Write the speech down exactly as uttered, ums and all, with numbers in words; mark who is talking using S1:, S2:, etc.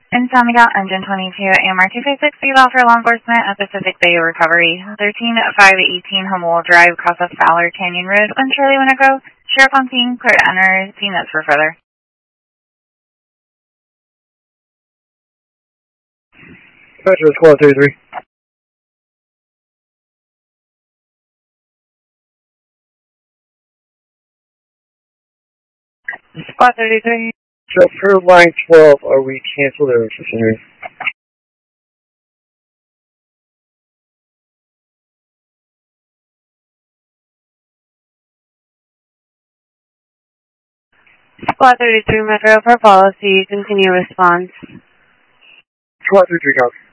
S1: Insomnia Engine twenty-two, A M R two five six, lead off for law enforcement at Pacific Bay Recovery. thirteen five eighteen Humboldt Drive, cross of Fowler Canyon Road, one Charlie Winnegrow. Sheriff on scene, clear to enter, see notes for further.
S2: Dispatcher, squad thirty-three.
S3: Squad thirty-three.
S2: So for line twelve, are we canceled or continuing?
S3: Squad thirty-three, Metro for policy, continue response.
S2: Squad thirty-three, copy.